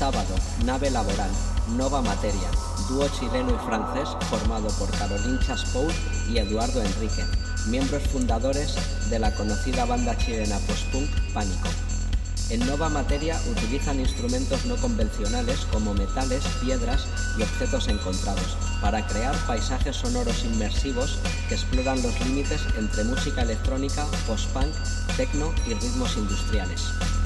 Sábado, Nave Laboral, Nova Materia, dúo chileno y francés formado por Caroline Chaspou y Eduardo Enrique, miembros fundadores de la conocida banda chilena post-punk Pánico. En Nova Materia utilizan instrumentos no convencionales como metales, piedras y objetos encontrados para crear paisajes sonoros inmersivos que exploran los límites entre música electrónica, post-punk, techno y ritmos industriales.